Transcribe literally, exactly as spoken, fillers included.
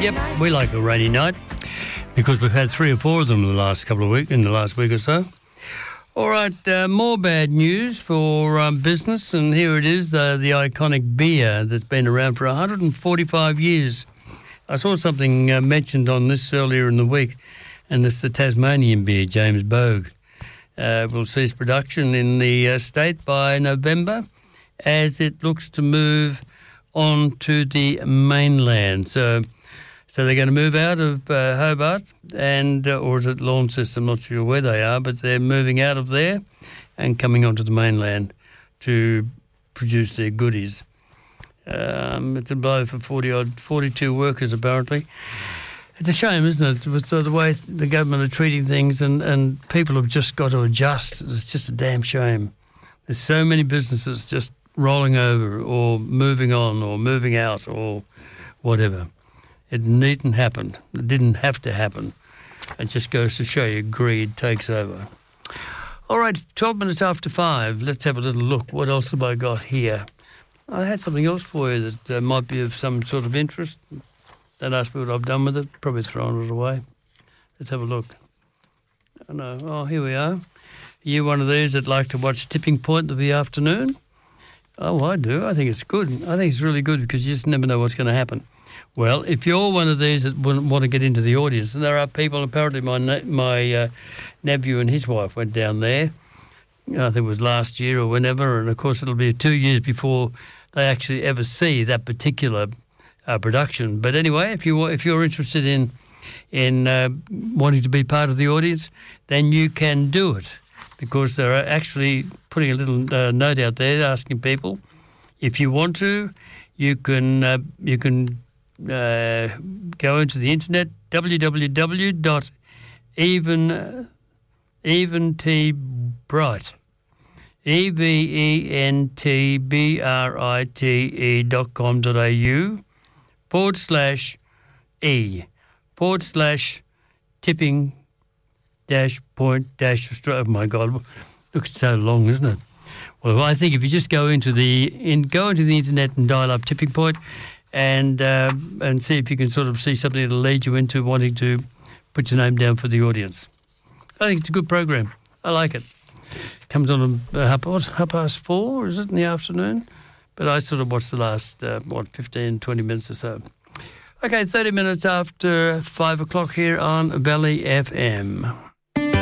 Yep, we like a rainy night because we've had three or four of them in the last couple of weeks, in the last week or so. All right, uh, more bad news for um, business, and here it is, uh, the iconic beer that's been around for one hundred forty-five years. I saw something uh, mentioned on this earlier in the week, and it's the Tasmanian beer, James Bogue. Uh, will cease production in the uh, state by November as it looks to move on to the mainland. So so they're going to move out of uh, Hobart, and uh, or is it Launceston? I'm not sure where they are, but they're moving out of there and coming onto the mainland to produce their goodies. Um, it's a blow for forty odd, forty-two workers apparently. It's a shame, isn't it, with the way the government are treating things, and, and people have just got to adjust. It's just a damn shame. There's so many businesses just rolling over or moving on or moving out or whatever. It needn't happen. It didn't have to happen. It just goes to show you greed takes over. All right, twelve minutes after five. Let's have a little look. What else have I got here? I had something else for you that uh, might be of some sort of interest. Don't ask me what I've done with it. Probably thrown it away. Let's have a look. Oh, no. Oh, here we are. Are you one of these that like to watch Tipping Point of the afternoon? Oh, I do. I think it's good. I think it's really good because you just never know what's going to happen. Well, if you're one of these that want to get into the audience, and there are people, apparently my my uh, nephew and his wife went down there, I think it was last year or whenever, and of course it'll be two years before they actually ever see that particular uh, production. But anyway, if, you, if you're interested in, in uh, wanting to be part of the audience, then you can do it, because they're actually putting a little uh, note out there asking people, if you want to, you can uh, you can uh, go into the internet, w w w dot even t bright e v e n t b r i t e dot com dot a u forward slash e forward slash tipping dash point dash Australia. Oh my God, look, it's so long, isn't it? Well, I think if you just go into the in go into the internet and dial up Tipping Point, and uh, and see if you can sort of see something that'll lead you into wanting to put your name down for the audience. I think it's a good program. I like it. Comes on uh, half, past, half past four, is it, in the afternoon? But I sort of watched the last, uh, what, fifteen, twenty minutes or so. Okay, thirty minutes after five o'clock here on Valley F M.